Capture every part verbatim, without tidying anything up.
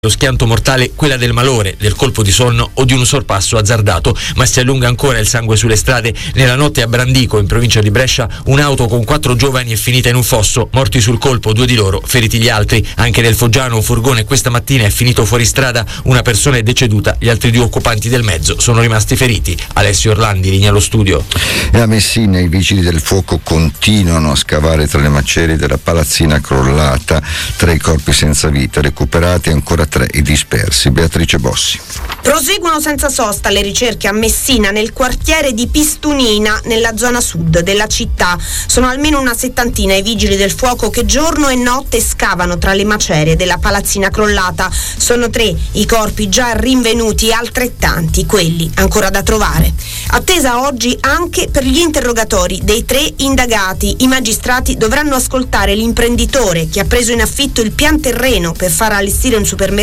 lo schianto mortale quella del malore, del colpo di sonno o di un sorpasso azzardato, ma si allunga ancora il sangue sulle strade. Nella notte a Brandico, in provincia di Brescia, un'auto con quattro giovani è finita in un fosso, morti sul colpo due di loro, feriti gli altri. Anche nel Foggiano un furgone questa mattina è finito fuori strada, una persona è deceduta, gli altri due occupanti del mezzo sono rimasti feriti. Alessio Orlandi, linea allo studio. E a Messina i vigili del fuoco continuano a scavare tra le macerie della palazzina crollata, tre corpi senza vita recuperati, ancora tre i dispersi. Beatrice Bossi. Proseguono senza sosta le ricerche a Messina, nel quartiere di Pistunina, nella zona sud della città. Sono almeno una settantina i vigili del fuoco che giorno e notte scavano tra le macerie della palazzina crollata. Sono tre i corpi già rinvenuti e altrettanti quelli ancora da trovare. Attesa oggi anche per gli interrogatori dei tre indagati. I magistrati dovranno ascoltare l'imprenditore che ha preso in affitto il pian terreno per far allestire un supermercato,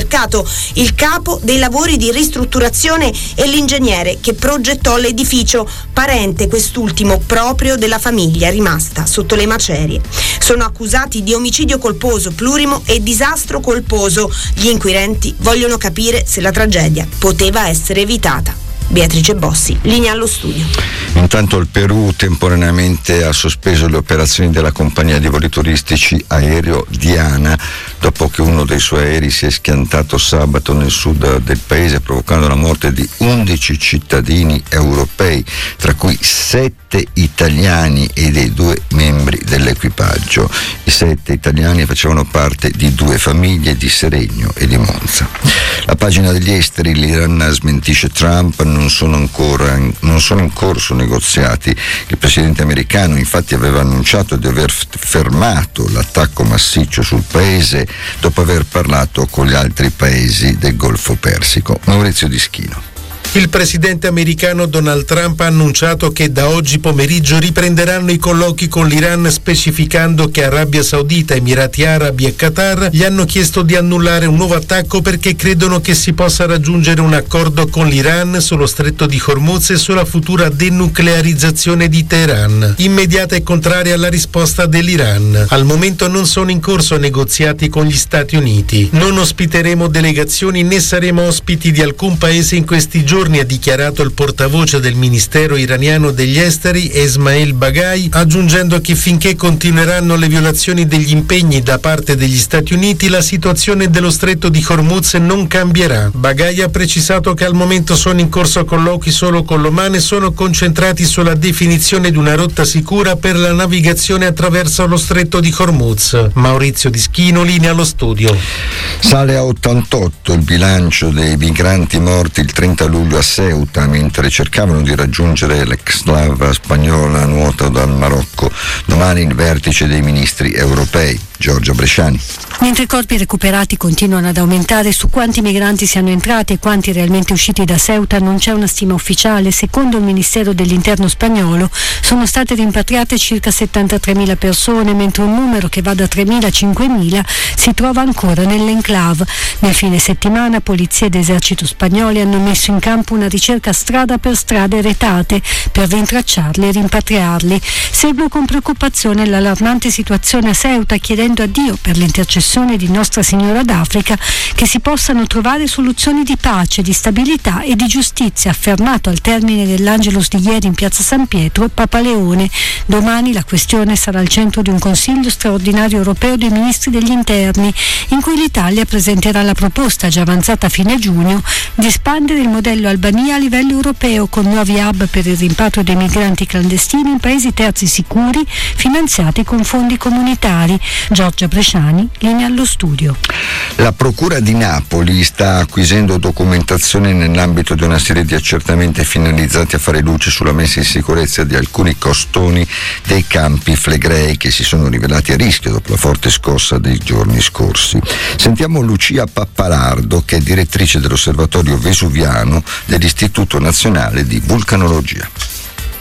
il capo dei lavori di ristrutturazione e l'ingegnere che progettò l'edificio, parente quest'ultimo proprio della famiglia rimasta sotto le macerie. Sono accusati di omicidio colposo, plurimo e disastro colposo. Gli inquirenti vogliono capire se la tragedia poteva essere evitata. Beatrice Bossi, linea allo studio. Intanto il Perù temporaneamente ha sospeso le operazioni della compagnia di voli turistici aereo Diana dopo che uno dei suoi aerei si è schiantato sabato nel sud del paese, provocando la morte di undici cittadini europei, tra cui sette italiani e dei due membri dell'equipaggio. I sette italiani facevano parte di due famiglie di Seregno e di Monza. La pagina degli esteri, l'Iran smentisce Trump, non sono ancora non sono in corso negoziati. Il presidente americano infatti aveva annunciato di aver fermato l'attacco massiccio sul paese dopo aver parlato con gli altri paesi del Golfo Persico. Maurizio Dischino. Il presidente americano Donald Trump ha annunciato che da oggi pomeriggio riprenderanno i colloqui con l'Iran, specificando che Arabia Saudita, Emirati Arabi e Qatar gli hanno chiesto di annullare un nuovo attacco perché credono che si possa raggiungere un accordo con l'Iran sullo stretto di Hormuz e sulla futura denuclearizzazione di Teheran, immediata e contraria alla risposta dell'Iran. Al momento non sono in corso negoziati con gli Stati Uniti. Non ospiteremo delegazioni né saremo ospiti di alcun paese in questi giorni, ha dichiarato il portavoce del Ministero iraniano degli Esteri Esmail Baghai, aggiungendo che finché continueranno le violazioni degli impegni da parte degli Stati Uniti, la situazione dello stretto di Hormuz non cambierà. Baghai ha precisato che al momento sono in corso colloqui solo con l'Oman e sono concentrati sulla definizione di una rotta sicura per la navigazione attraverso lo stretto di Hormuz. Maurizio Dischino, linea allo studio. Sale a ottantotto il bilancio dei migranti morti il trenta luglio a Ceuta mentre cercavano di raggiungere l'ex-slava spagnola a nuoto dal Marocco. Domani il vertice dei ministri europei. Giorgia Bresciani. Mentre i corpi recuperati continuano ad aumentare, su quanti migranti siano entrati e quanti realmente usciti da Ceuta non c'è una stima ufficiale. Secondo il Ministero dell'Interno spagnolo sono state rimpatriate circa settantatremila persone, mentre un numero che va da tremila a cinquemila si trova ancora nell'enclave. Nel fine settimana polizia ed esercito spagnoli hanno messo in campo una ricerca strada per strade retate per rintracciarli e rimpatriarli. Segue con preoccupazione l'allarmante situazione a Ceuta, chiedendo a Dio, per l'intercessione di Nostra Signora d'Africa, che si possano trovare soluzioni di pace, di stabilità e di giustizia, affermato al termine dell'Angelus di ieri in piazza San Pietro Papa Leone. Domani la questione sarà al centro di un Consiglio straordinario europeo dei ministri degli interni, in cui l'Italia presenterà la proposta, già avanzata a fine giugno, di espandere il modello Albania a livello europeo, con nuovi hub per il rimpatrio dei migranti clandestini in paesi terzi sicuri, finanziati con fondi comunitari. Giorgia Bresciani, linea allo studio. La Procura di Napoli sta acquisendo documentazione nell'ambito di una serie di accertamenti finalizzati a fare luce sulla messa in sicurezza di alcuni costoni dei campi flegrei che si sono rivelati a rischio dopo la forte scossa dei giorni scorsi. Sentiamo Lucia Pappalardo, che è direttrice dell'Osservatorio Vesuviano dell'Istituto Nazionale di Vulcanologia.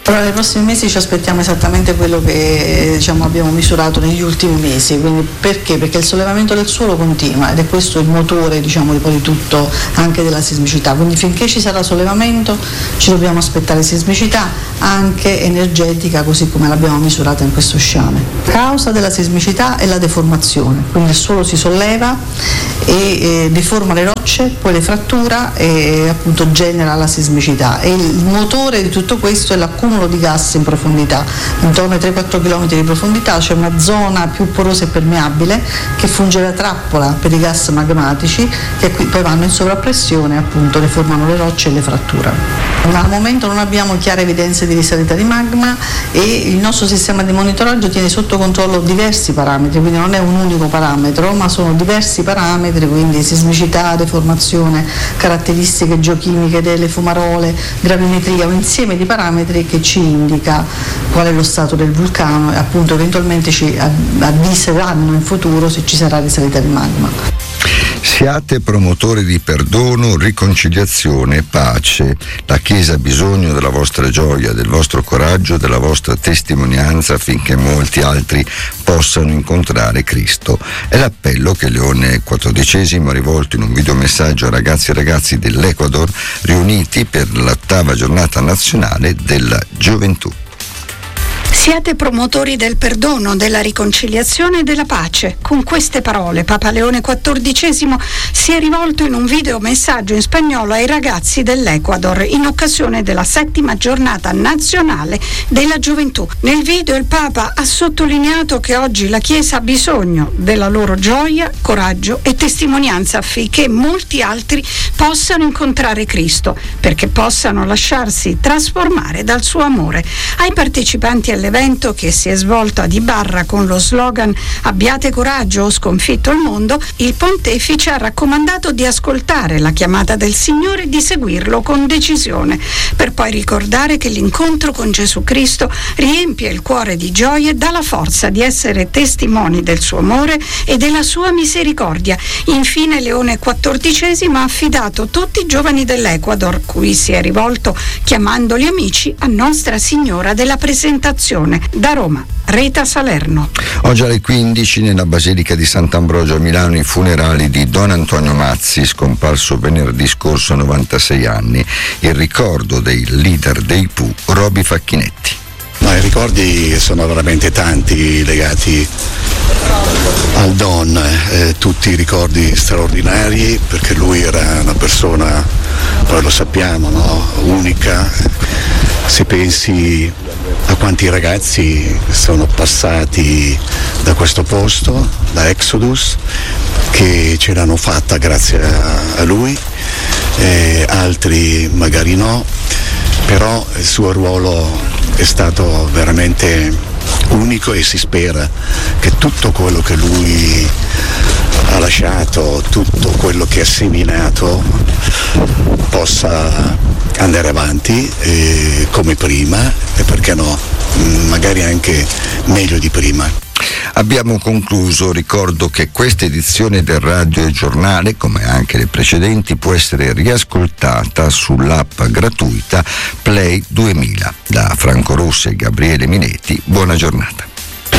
Però nei prossimi mesi ci aspettiamo esattamente quello che diciamo, abbiamo misurato negli ultimi mesi. Quindi perché? Perché il sollevamento del suolo continua ed è questo il motore diciamo, di poi di tutto anche della sismicità. Quindi finché ci sarà sollevamento ci dobbiamo aspettare sismicità anche energetica così come l'abbiamo misurata in questo sciame. La causa della sismicità è la deformazione, quindi il suolo si solleva e eh, deforma le rocce, poi le frattura e appunto genera la sismicità. E il motore di tutto questo è l'accumulo di gas in profondità, intorno ai tre quattro chilometri di profondità c'è una zona più porosa e permeabile che funge da trappola per i gas magmatici che qui poi vanno in sovrappressione e appunto deformano le rocce e le fratturano. Al momento non abbiamo chiare evidenze di risalita di magma e il nostro sistema di monitoraggio tiene sotto controllo diversi parametri, quindi non è un unico parametro ma sono diversi parametri, quindi sismicità, deformazione, caratteristiche geochimiche delle fumarole, gravimetria, un insieme di parametri che ci indica qual è lo stato del vulcano e appunto eventualmente ci avviseranno in futuro se ci sarà risalita di magma. Siate promotori di perdono, riconciliazione e pace. La Chiesa ha bisogno della vostra gioia, del vostro coraggio, della vostra testimonianza affinché molti altri possano incontrare Cristo. È l'appello che Leone quattordicesimo ha rivolto in un videomessaggio a ragazzi e ragazzi dell'Ecuador riuniti per l'ottava giornata nazionale della gioventù. Siate promotori del perdono, della riconciliazione e della pace. Con queste parole Papa Leone quattordicesimo si è rivolto in un video messaggio in spagnolo ai ragazzi dell'Ecuador in occasione della settima giornata nazionale della gioventù. Nel video il Papa ha sottolineato che oggi la Chiesa ha bisogno della loro gioia, coraggio e testimonianza affinché molti altri possano incontrare Cristo, perché possano lasciarsi trasformare dal suo amore. Ai partecipanti all'evento che si è svolto ad Ibarra con lo slogan "Abbiate coraggio, ho sconfitto il mondo", il pontefice ha raccomandato di ascoltare la chiamata del Signore e di seguirlo con decisione, per poi ricordare che l'incontro con Gesù Cristo riempie il cuore di gioia e dà la forza di essere testimoni del suo amore e della sua misericordia. Infine Leone quattordicesimo ha affidato tutti i giovani dell'Ecuador, cui si è rivolto chiamandoli amici, a Nostra Signora della Presentazione. Da Roma, Rita Salerno. Oggi alle quindici nella Basilica di Sant'Ambrogio a Milano i funerali di Don Antonio Mazzi, scomparso venerdì scorso a novantasei anni, il ricordo dei leader dei Pooh, Roby Facchinetti. No, i ricordi sono veramente tanti legati al Don, eh, tutti ricordi straordinari perché lui era una persona, poi lo sappiamo, no? Unica. Se pensi a quanti ragazzi sono passati da questo posto, da Exodus, che ce l'hanno fatta grazie a, a lui, eh, altri magari no, però il suo ruolo è stato veramente unico e si spera che tutto quello che lui ha lasciato, tutto quello che ha seminato possa andare avanti eh, come prima e perché no, magari anche meglio di prima. Abbiamo concluso, ricordo che questa edizione del Radio e Giornale, come anche le precedenti, può essere riascoltata sull'app gratuita Play duemila. Da Franco Rossi e Gabriele Minetti, buona giornata.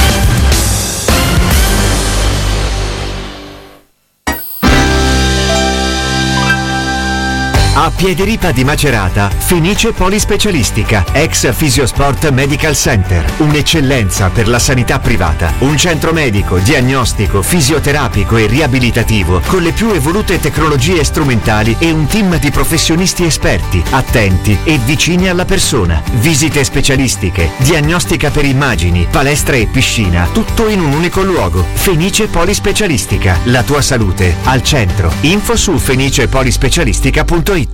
A Piediripa di Macerata, Fenice Polispecialistica, ex Fisiosport Medical Center, un'eccellenza per la sanità privata, un centro medico, diagnostico, fisioterapico e riabilitativo con le più evolute tecnologie strumentali e un team di professionisti esperti, attenti e vicini alla persona. Visite specialistiche, diagnostica per immagini, palestra e piscina, tutto in un unico luogo. Fenice Polispecialistica, la tua salute al centro. Info su fenicepolispecialistica punto it.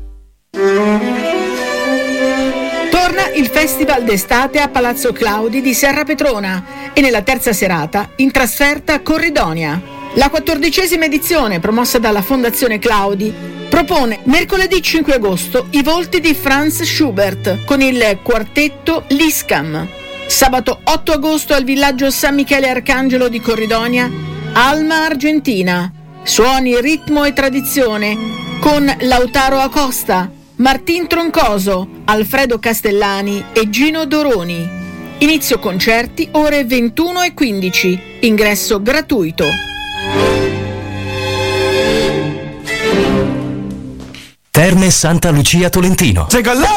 Torna il Festival d'estate a Palazzo Claudi di Serra Petrona e nella terza serata in trasferta Corridonia. La quattordicesima edizione, promossa dalla Fondazione Claudi, propone mercoledì cinque agosto i volti di Franz Schubert con il quartetto Liscam. Sabato otto agosto al villaggio San Michele Arcangelo di Corridonia, Alma Argentina. Suoni, ritmo e tradizione con Lautaro Acosta, Martin Troncoso, Alfredo Castellani e Gino Doroni. Inizio concerti ore ventuno e quindici. Ingresso gratuito. Terme Santa Lucia Tolentino.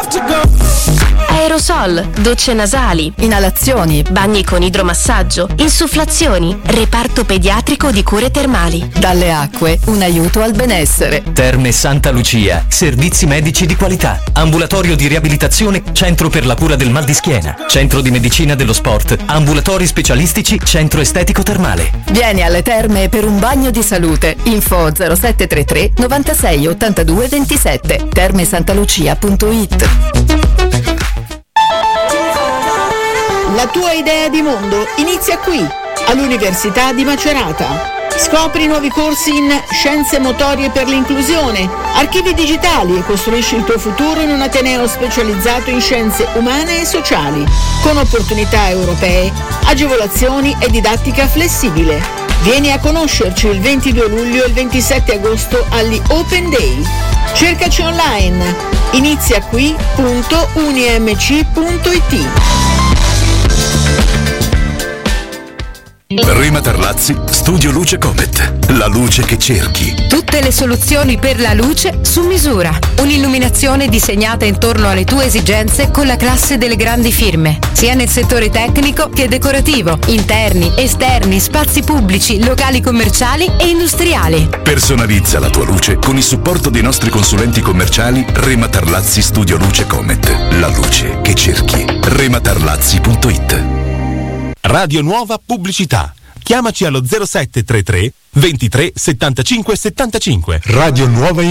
Aerosol, docce nasali, inalazioni, bagni con idromassaggio, insufflazioni, reparto pediatrico di cure termali. Dalle acque, un aiuto al benessere. Terme Santa Lucia, servizi medici di qualità, ambulatorio di riabilitazione, centro per la cura del mal di schiena, centro di medicina dello sport, ambulatori specialistici, centro estetico termale. Vieni alle terme per un bagno di salute. Info zero sette tre tre novantasei ottantadue ventisette. termesantalucia punto it. La tua idea di mondo inizia qui, all'Università di Macerata. Scopri nuovi corsi in Scienze Motorie per l'Inclusione, Archivi Digitali e costruisci il tuo futuro in un ateneo specializzato in scienze umane e sociali, con opportunità europee, agevolazioni e didattica flessibile. Vieni a conoscerci il ventidue luglio e il ventisette agosto agli Open Day. Cercaci online, inizia qui punto unimc punto it. Rema Tarlazzi, Studio Luce Comet. La luce che cerchi. Tutte le soluzioni per la luce su misura. Un'illuminazione disegnata intorno alle tue esigenze con la classe delle grandi firme, sia nel settore tecnico che decorativo, interni, esterni, spazi pubblici, locali commerciali e industriali. Personalizza la tua luce con il supporto dei nostri consulenti commerciali Rema Tarlazzi Studio Luce Comet. La luce che cerchi. rema tarlazzi punto it. Radio Nuova Pubblicità. Chiamaci allo zero sette tre tre ventitré settantacinque settantacinque. Radio Nuova